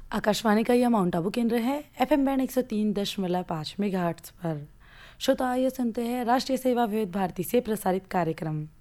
आकाशवाणी का यह माउंट आबू केंद्र है। FM बैंड 103.5 मेगाहर्ट्ज पर। श्रोता आइए सुनते हैं राष्ट्रीय सेवा विविध भारती से प्रसारित कार्यक्रम।